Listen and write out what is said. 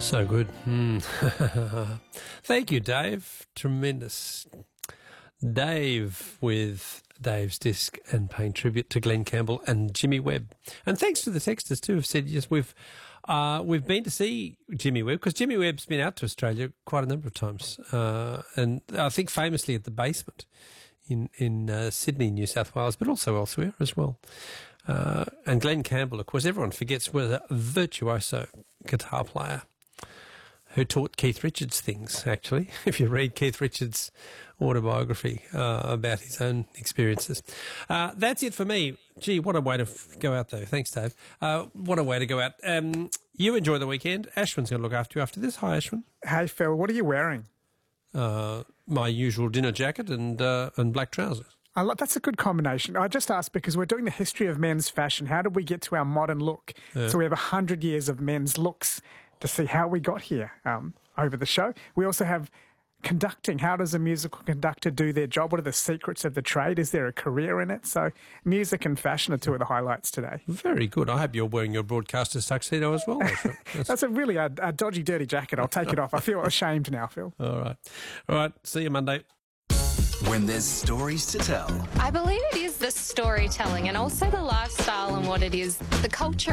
So good. Thank you, Dave. Tremendous. Dave with Dave's Disc and paying tribute to Glenn Campbell and Jimmy Webb. And thanks to the texters too, who've said, yes, we've been to see Jimmy Webb because Jimmy Webb's been out to Australia quite a number of times. And I think famously at the Basement in Sydney, New South Wales, but also elsewhere as well. And Glenn Campbell, of course, everyone forgets, was a virtuoso guitar player who taught Keith Richards things, actually, if you read Keith Richards' autobiography about his own experiences. That's it for me. Gee, what a way to go out, though. Thanks, Dave. What a way to go out. You enjoy the weekend. Ashwin's going to look after you after this. Hi, Ashwin. Hey, Phil, what are you wearing? My usual dinner jacket and black trousers. That's a good combination. I just asked because we're doing the history of men's fashion. How did we get to our modern look? So we have 100 years of men's looks to see how we got here over the show. We also have conducting. How does a musical conductor do their job? What are the secrets of the trade? Is there a career in it? So music and fashion are two of the highlights today. Very good. I hope you're wearing your broadcaster's tuxedo as well. That's a really a dodgy, dirty jacket. I'll take it off. I feel ashamed now, Phil. All right. See you Monday. When there's stories to tell. I believe it is the storytelling and also the lifestyle and what it is, the culture